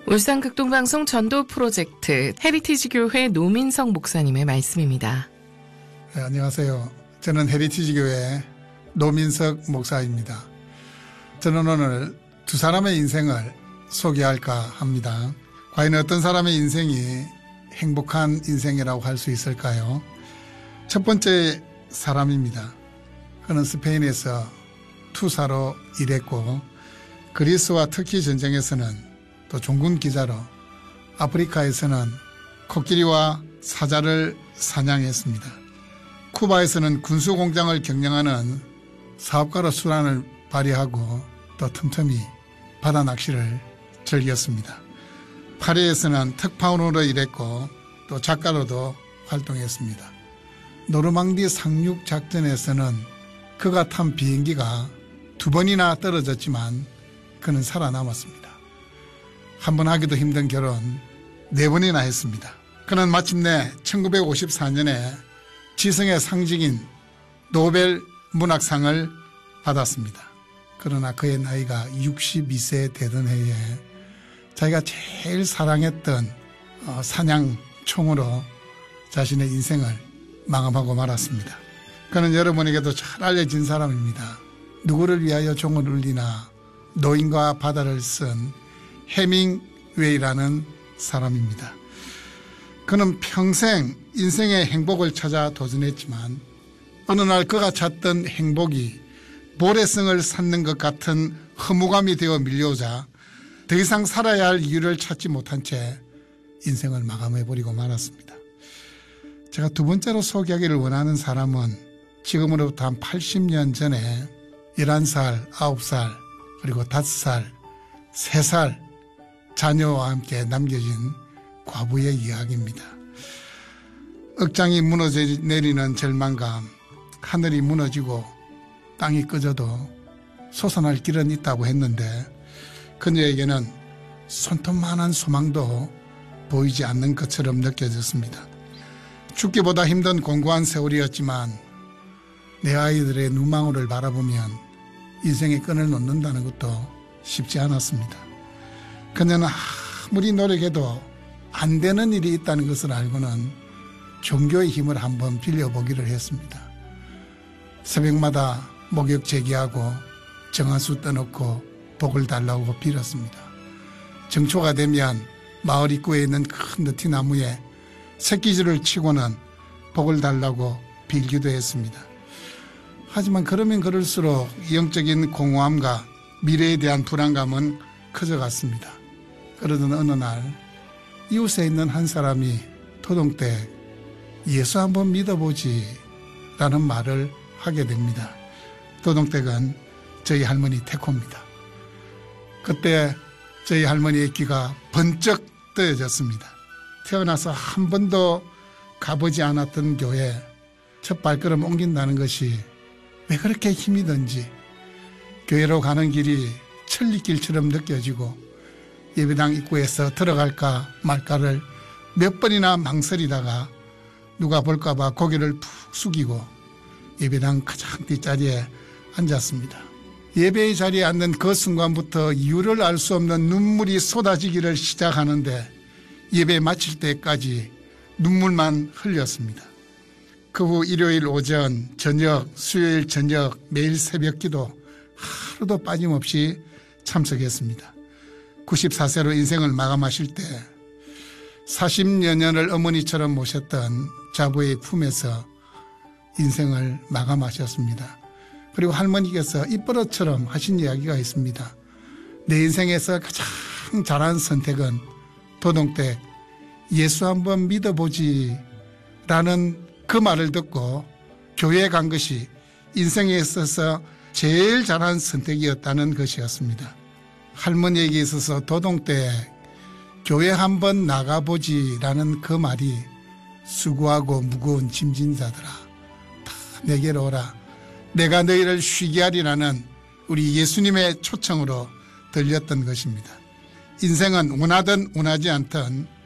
울산 극동방송 전도 프로젝트 헤리티지 교회 노민석 목사님의 말씀입니다. 네, 안녕하세요. 저는 헤리티지 교회 노민석 목사입니다. 저는 오늘 두 사람의 인생을 소개할까 합니다. 과연 어떤 사람의 인생이 행복한 인생이라고 할 수 있을까요? 첫 번째 사람입니다. 그는 스페인에서 투사로 일했고 그리스와 터키 전쟁에서는 또 종군 기자로 아프리카에서는 코끼리와 사자를 사냥했습니다. 쿠바에서는 군수공장을 경영하는 사업가로 수완을 발휘하고 또 틈틈이 바다 낚시를 즐겼습니다. 파리에서는 특파원으로 일했고 또 작가로도 활동했습니다. 노르망디 상륙 작전에서는 그가 탄 비행기가 2번이나 떨어졌지만 그는 살아남았습니다. 한 번 하기도 힘든 결혼 4번이나 했습니다. 그는 마침내 1954년에 지성의 상징인 노벨 문학상을 받았습니다. 그러나 그의 나이가 62세 되던 해에 자기가 제일 사랑했던 사냥총으로 자신의 인생을 마감하고 말았습니다. 그는 여러분에게도 잘 알려진 사람입니다. 누구를 위하여 종을 울리나 노인과 바다를 쓴 해밍웨이라는 사람입니다. 그는 평생 인생의 행복을 찾아 도전했지만 어느 날 그가 찾던 행복이 모래성을 쌓는 것 같은 허무감이 되어 밀려오자 더 이상 살아야 할 이유를 찾지 못한 채 인생을 마감해버리고 말았습니다. 제가 두 번째로 소개하기를 원하는 사람은 지금으로부터 한 80년 전에 11살, 9살, 그리고 5살, 3살 자녀와 함께 남겨진 과부의 이야기입니다. 억장이 무너져 내리는 절망감, 하늘이 무너지고 땅이 꺼져도 솟아날 길은 있다고 했는데 그녀에게는 손톱만한 소망도 보이지 않는 것처럼 느껴졌습니다. 죽기보다 힘든 공고한 세월이었지만 내 아이들의 눈망울을 바라보면 인생의 끈을 놓는다는 것도 쉽지 않았습니다. 그녀는 아무리 노력해도 안 되는 일이 있다는 것을 알고는 종교의 힘을 한번 빌려보기를 했습니다. 새벽마다 목욕 제기하고 정화수 떠놓고 복을 달라고 빌었습니다. 정초가 되면 마을 입구에 있는 큰 느티나무에 새끼줄을 치고는 복을 달라고 빌기도 했습니다. 하지만 그러면 그럴수록 영적인 공허함과 미래에 대한 불안감은 커져갔습니다. 그러던 어느 날 이웃에 있는 한 사람이 토동댁 예수 한번 믿어보지 라는 말을 하게 됩니다. 토동댁은 저희 할머니 태코입니다. 그때 저희 할머니의 귀가 번쩍 뜨여졌습니다. 태어나서 한 번도 가보지 않았던 교회 첫 발걸음 옮긴다는 것이 왜 그렇게 힘이 든지 교회로 가는 길이 천리길처럼 느껴지고 예배당 입구에서 들어갈까 말까를 몇 번이나 망설이다가 누가 볼까봐 고개를 푹 숙이고 예배당 가장 뒷자리에 앉았습니다. 예배의 자리에 앉는 그 순간부터 이유를 알 수 없는 눈물이 쏟아지기를 시작하는데 예배 마칠 때까지 눈물만 흘렸습니다. 그 후 일요일 오전, 저녁, 수요일 저녁, 매일 새벽 기도 하루도 빠짐없이 참석했습니다. 94세로 인생을 마감하실 때 40여 년을 어머니처럼 모셨던 자부의 품에서 인생을 마감하셨습니다. 그리고 할머니께서 입버릇처럼 하신 이야기가 있습니다. 내 인생에서 가장 잘한 선택은 도동댁 예수 한번 믿어보지 라는 그 말을 듣고 교회에 간 것이 인생에 있어서 제일 잘한 선택이었다는 것이었습니다. 할머니에게 있어서 도동댁 교회 한번 나가보지 라는 그 말이 수고하고 무거운 짐진 자들아 다 내게로 오라 내가 너희를 쉬게 하리라는 우리 예수님의 초청으로 들렸던 것입니다. 인생은 원하든 원하지 않든